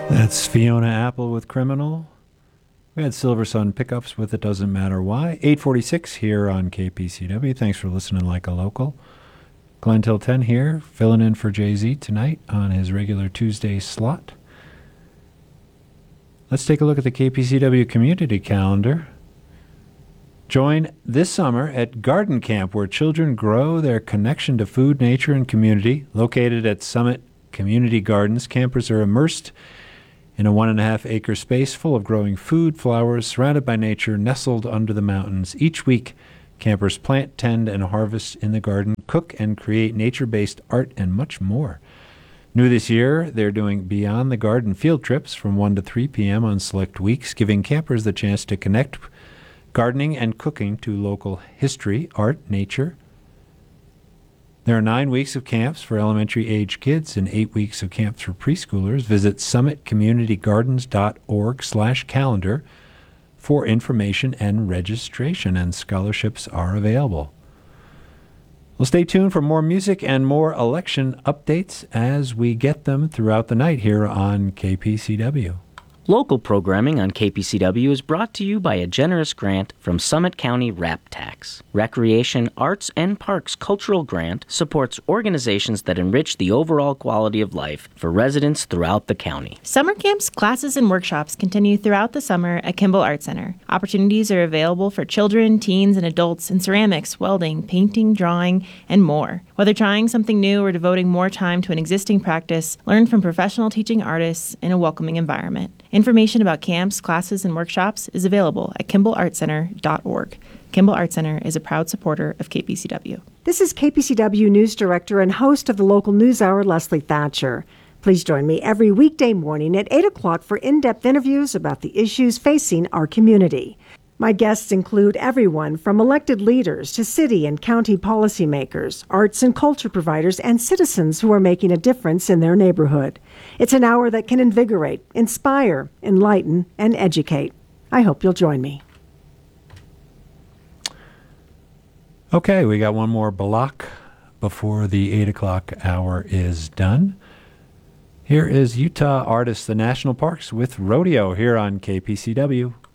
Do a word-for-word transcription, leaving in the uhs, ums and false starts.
That's Fiona Apple with Criminal. We had Silver Sun Pickups with It Doesn't Matter Why. eight forty-six here on K P C W. Thanks for listening like a local. Glenn Till ten here, filling in for Jay-Z tonight on his regular Tuesday slot. Let's take a look at the K P C W community calendar. Join this summer at Garden Camp, where children grow their connection to food, nature, and community. Located at Summit Community Gardens, campers are immersed in a one and a half acre space full of growing food, flowers, surrounded by nature, nestled under the mountains. Each week, campers plant, tend, and harvest in the garden, cook and create nature-based art, and much more. New this year, they're doing Beyond the Garden field trips from one to three p.m. on select weeks, giving campers the chance to connect gardening and cooking to local history, art, nature. There are nine weeks of camps for elementary-age kids and eight weeks of camps for preschoolers. Visit summit community gardens dot org slash calendar for information and registration, and scholarships are available. Well, stay tuned for more music and more election updates as we get them throughout the night here on K P C W. Local programming on K P C W is brought to you by a generous grant from Summit County RAP Tax. Recreation, Arts, and Parks Cultural Grant supports organizations that enrich the overall quality of life for residents throughout the county. Summer camps, classes, and workshops continue throughout the summer at Kimball Art Center. Opportunities are available for children, teens, and adults in ceramics, welding, painting, drawing, and more. Whether trying something new or devoting more time to an existing practice, learn from professional teaching artists in a welcoming environment. Information about camps, classes, and workshops is available at kimball art center dot org. Kimball Art Center is a proud supporter of K P C W. This is K P C W News Director and host of the local news hour, Leslie Thatcher. Please join me every weekday morning at eight o'clock for in-depth interviews about the issues facing our community. My guests include everyone from elected leaders to city and county policymakers, arts and culture providers, and citizens who are making a difference in their neighborhood. It's an hour that can invigorate, inspire, enlighten, and educate. I hope you'll join me. Okay, we got one more block before the eight o'clock hour is done. Here is Utah artist The National Parks with Rodeo here on K P C W.